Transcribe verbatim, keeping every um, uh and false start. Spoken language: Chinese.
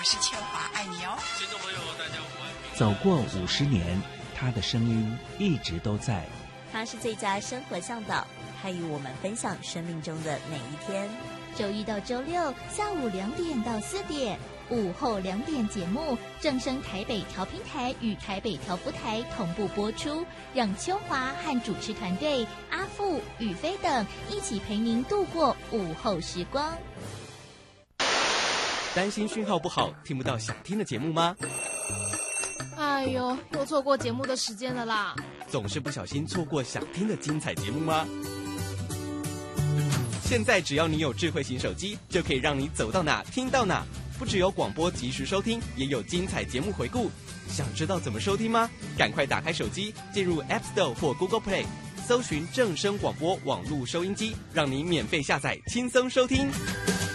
我是秋华，爱你哦。 听众朋友，大家午安。 走过五十年，他的声音一直都在。 他是最佳生活向导，他与我们分享生命中的每一天。 周一到周六下午两点到四点，午后两点节目正声台北调频台与台北调布台同步播出，让秋华和主持团队阿富、宇飞等一起陪您度过午后时光。 担心讯号不好，听不到想听的节目吗？ 哎呦，又错过节目的时间了啦！ 总是不小心错过想听的精彩节目吗？现在只要你有智慧型手机，就可以让你走到哪听到哪。不只有广播及时收听，也有精彩节目回顾。想知道怎么收听吗？赶快打开手机，进入 App Store 或 Google Play， 搜寻正声广播网络收音机，让你免费下载，轻松收听。